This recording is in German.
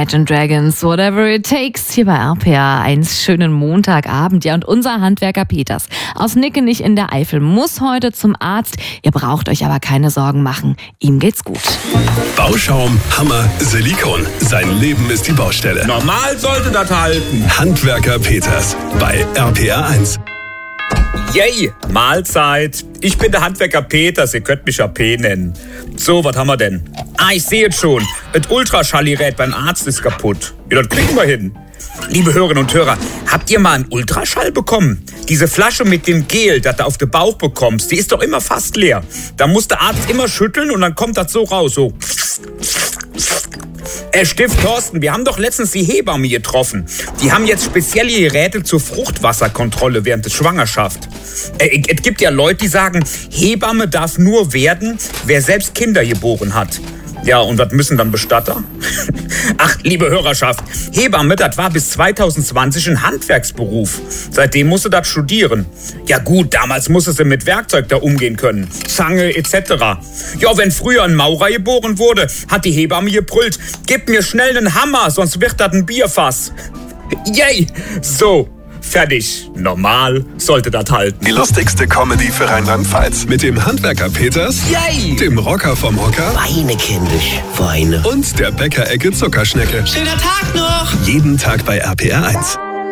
Imagine Dragons, Whatever It Takes, hier bei RPA 1. Schönen Montagabend. Ja, und unser Handwerker Peters aus Nickenich in der Eifel muss heute zum Arzt. Ihr braucht euch aber keine Sorgen machen. Ihm geht's gut. Bauschaum, Hammer, Silikon. Sein Leben ist die Baustelle. Normal sollte das halten. Handwerker Peters bei RPA 1. Yay, Mahlzeit. Ich bin der Handwerker Peters, ihr könnt mich ja P nennen. So, was haben wir denn? Ich sehe es schon. Das Ultraschallgerät beim Arzt ist kaputt. Ja, das kriegen wir hin. Liebe Hörerinnen und Hörer, habt ihr mal einen Ultraschall bekommen? Diese Flasche mit dem Gel, das du auf den Bauch bekommst, die ist doch immer fast leer. Da muss der Arzt immer schütteln und dann kommt das so raus, so. Stift Thorsten, wir haben doch letztens die Hebamme getroffen. Die haben jetzt spezielle Geräte zur Fruchtwasserkontrolle während der Schwangerschaft. Es gibt ja Leute, die sagen, Hebamme darf nur werden, wer selbst Kinder geboren hat. Ja, und was müssen dann Bestatter? Ach, liebe Hörerschaft, Hebamme, das war bis 2020 ein Handwerksberuf. Seitdem musste das studieren. Ja gut, damals musste sie mit Werkzeug da umgehen können. Zange etc. Ja, wenn früher ein Maurer geboren wurde, hat die Hebamme gebrüllt, gib mir schnell einen Hammer, sonst wird das ein Bierfass. Yay! So. Fertig. Normal sollte das halten. Die lustigste Comedy für Rheinland-Pfalz. Mit dem Handwerker Peters, Yay! Dem Rocker vom Hocker Weine, kindisch, Weine. und der Bäckerecke Zuckerschnecke. Schöner Tag noch! Jeden Tag bei RPA 1.